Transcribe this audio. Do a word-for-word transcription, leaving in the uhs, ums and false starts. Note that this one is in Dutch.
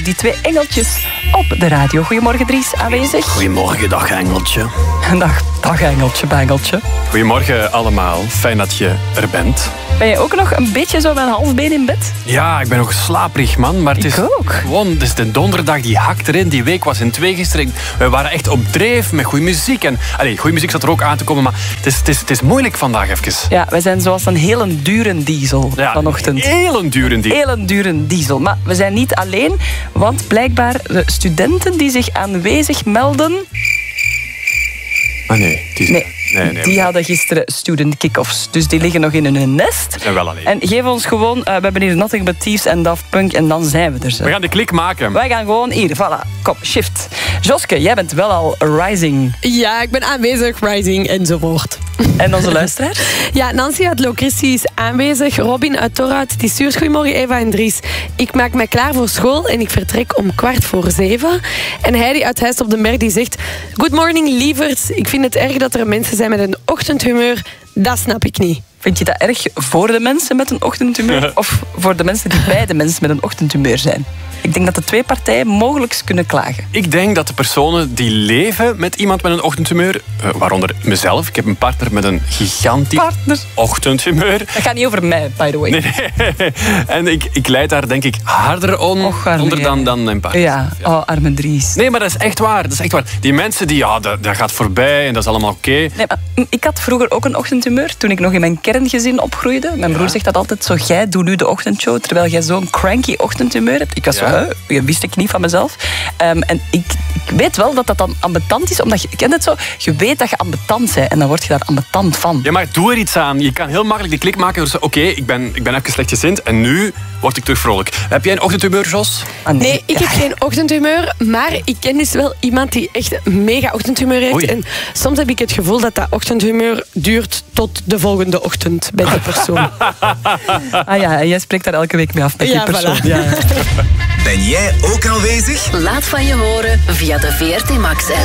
Die twee engeltjes op de radio. Goedemorgen Dries, aanwezig. Goedemorgen, dag Engeltje. Dag, dag Engeltje, Bengeltje. Goedemorgen allemaal, fijn dat je er bent. Ben je ook nog een beetje zo met een halfbeen in bed? Ja, ik ben nog slaperig, man. Maar het is ik ook. Gewoon, het is de donderdag, die hakt erin. Die week was in twee gestrekt. We waren echt op dreef met goede muziek. En, allee, goede muziek zat er ook aan te komen, maar het is, het is, het is moeilijk vandaag even. Ja, wij zijn zoals een hele dure diesel ja, vanochtend. Een hele dure diesel. Hele dure diesel. Maar we zijn niet alleen, want blijkbaar de studenten die zich aanwezig melden... Ah nee, die, nee, nee, nee, die hadden gisteren student kick-offs. Dus die liggen nog in hun nest. En wel alleen. En geef ons gewoon... Uh, we hebben hier Nothing But Thieves en Daft Punk en dan zijn we er zo. We gaan de klik maken. Wij gaan gewoon hier, voilà, kom, shift. Joske, jij bent wel al rising. Ja, ik ben aanwezig, rising enzovoort. En onze luisteraar? Ja, Nancy uit Locristi is aanwezig. Robin uit Torhout, die stuurt goedemorgen Eva en Dries. Ik maak mij klaar voor school en ik vertrek om kwart voor zeven. En Heidi uit Heist op den Berg die zegt... Good morning, lieverd. Ik vind het erg dat er mensen zijn met een ochtendhumeur. Dat snap ik niet. Vind je dat erg voor de mensen met een ochtendhumeur? Of voor de mensen die bij de mensen met een ochtendhumeur zijn? Ik denk dat de twee partijen mogelijk kunnen klagen. Ik denk dat de personen die leven met iemand met een ochtendhumeur, uh, waaronder mezelf, ik heb een partner met een gigantisch partner. ochtendhumeur. Dat gaat niet over mij, by the way. Nee, nee. En ik, ik leid daar denk ik harder on, Och, arme onder dan, dan mijn partner. Ja, ja, oh, arme Dries. Nee, maar dat is echt waar. Dat is echt waar. Die mensen, die, ja, dat, dat gaat voorbij en dat is allemaal oké. Okay. Nee, maar ik had vroeger ook een ochtendhumeur, toen ik nog in mijn kerngezin opgroeide. Mijn broer ja. zegt dat altijd zo, jij doet nu de ochtendshow, terwijl jij zo'n cranky ochtendhumeur hebt. Ik was ja. zo, hè, wist ik niet van mezelf. Um, en ik, ik weet wel dat dat dan ambetant is, omdat je, je kent het zo, je weet dat je ambetant bent en dan word je daar ambetant van. Ja, maar doe er iets aan. Je kan heel makkelijk die klik maken door te zeggen, oké, okay, ik, ben, ik ben even slechtgezind en nu word ik terug vrolijk. Heb jij een ochtendhumeur, Jos? Ah, nee. nee, ik heb geen ochtendhumeur, maar ik ken dus wel iemand die echt een mega ochtendhumeur heeft. Oei. En soms heb ik het gevoel dat dat ochtendhumeur duurt tot de volgende ochtend bij die persoon. Ah ja, en jij spreekt daar elke week mee af met ja, die persoon. Voilà. Ja. Ben jij ook aanwezig? Laat van je horen via de V R T Max app.